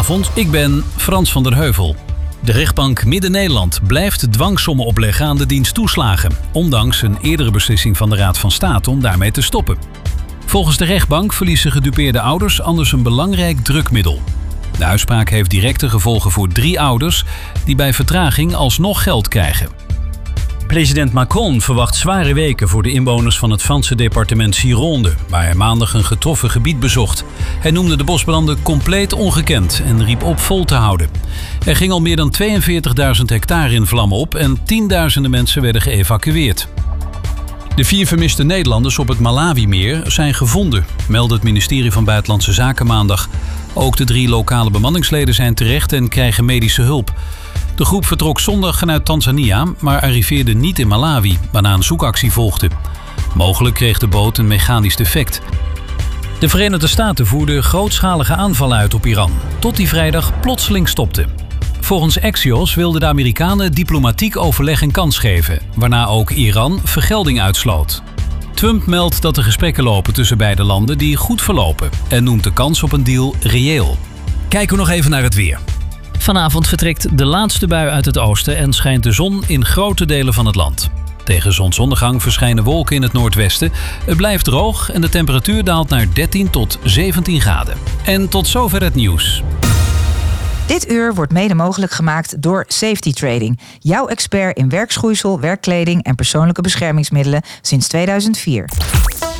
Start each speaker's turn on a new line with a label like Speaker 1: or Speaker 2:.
Speaker 1: Goedenavond, ik ben Frans van der Heuvel. De rechtbank Midden-Nederland blijft dwangsommen opleggen aan de dienst toeslagen, ondanks een eerdere beslissing van de Raad van State om daarmee te stoppen. Volgens de rechtbank verliezen gedupeerde ouders anders een belangrijk drukmiddel. De uitspraak heeft directe gevolgen voor 3 ouders die bij vertraging alsnog geld krijgen. President Macron verwacht zware weken voor de inwoners van het Franse departement Gironde, waar hij maandag een getroffen gebied bezocht. Hij noemde de bosbranden compleet ongekend en riep op vol te houden. Er ging al meer dan 42.000 hectare in vlammen op en tienduizenden mensen werden geëvacueerd. De 4 vermiste Nederlanders op het Malawi-meer zijn gevonden, meldde het ministerie van Buitenlandse Zaken maandag. Ook de 3 lokale bemanningsleden zijn terecht en krijgen medische hulp. De groep vertrok zondag vanuit Tanzania, maar arriveerde niet in Malawi, waarna een zoekactie volgde. Mogelijk kreeg de boot een mechanisch defect. De Verenigde Staten voerden grootschalige aanvallen uit op Iran, tot die vrijdag plotseling stopte. Volgens Axios wilden de Amerikanen diplomatiek overleg een kans geven, waarna ook Iran vergelding uitsloot. Trump meldt dat er gesprekken lopen tussen beide landen die goed verlopen en noemt de kans op een deal reëel. Kijken we nog even naar het weer. Vanavond vertrekt de laatste bui uit het oosten en schijnt de zon in grote delen van het land. Tegen zonsondergang verschijnen wolken in het noordwesten. Het blijft droog en de temperatuur daalt naar 13 tot 17 graden. En tot zover het nieuws.
Speaker 2: Dit uur wordt mede mogelijk gemaakt door Safety Trading. Jouw expert in werkschoeisel, werkkleding en persoonlijke beschermingsmiddelen sinds 2004.